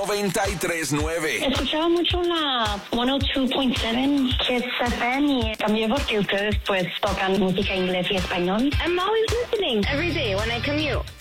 93.9. Escuchaba mucho la 102.7 Kiss FM y también porque ustedes pues tocan música inglés y español. I'm always listening every day when I commute.